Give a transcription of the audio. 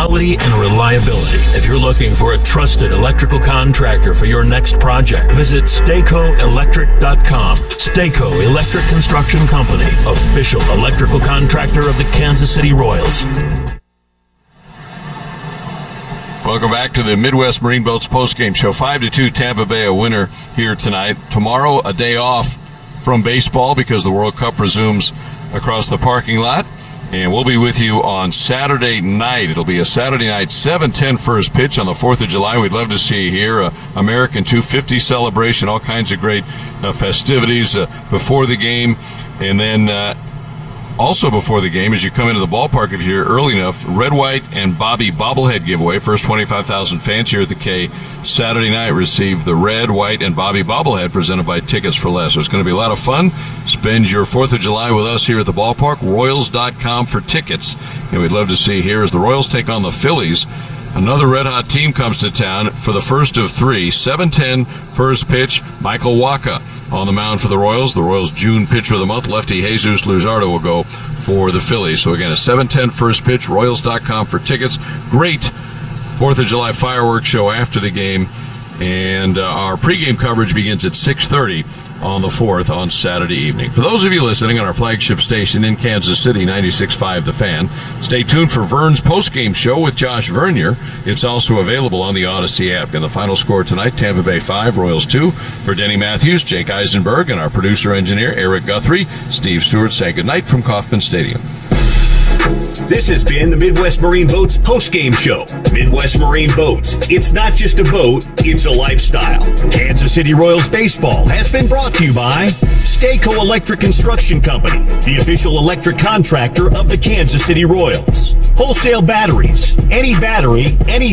quality and reliability. If you're looking for a trusted electrical contractor for your next project, visit StaycoElectric.com. Stayco Electric Construction Company, official electrical contractor of the Kansas City Royals. Welcome back to the Midwest Marine Boats postgame show. 5-2 Tampa Bay a winner here tonight. Tomorrow a day off from baseball because the World Cup resumes across the parking lot. And we'll be with you on Saturday night. It'll be a Saturday night 7:10 first pitch on the 4th of July. We'd love to see you here. American 250 celebration, all kinds of great festivities before the game. And then also before the game, as you come into the ballpark if you're here early enough, Red, White, and Bobby bobblehead giveaway. First 25,000 fans here at the K Saturday night receive the Red, White, and Bobby bobblehead presented by Tickets for Less. So it's going to be a lot of fun. Spend your 4th of July with us here at the ballpark. Royals.com for tickets. And we'd love to see you here as the Royals take on the Phillies. Another red-hot team comes to town for the first of three. 7:10 first pitch. Michael Wacha on the mound for the Royals. The Royals' June pitcher of the month, lefty Jesus Luzardo, will go for the Phillies. So again, a 7:10 first pitch. Royals.com for tickets. Great 4th of July fireworks show after the game. And our pregame coverage begins at 6:30 on the 4th on Saturday evening. For those of you listening on our flagship station in Kansas City, 96.5 The Fan, stay tuned for Vern's postgame show with Josh Vernier. It's also available on the Odyssey app. And the final score tonight, Tampa Bay 5, Royals 2. For Denny Matthews, Jake Eisenberg, and our producer-engineer, Eric Guthrie, Steve Stewart say goodnight from Kauffman Stadium. This has been the Midwest Marine Boats postgame show. Midwest Marine Boats. It's not just a boat, it's a lifestyle. Kansas City Royals baseball has been brought to you by Stayco Electric Construction Company, the official electric contractor of the Kansas City Royals. Wholesale batteries. Any battery, any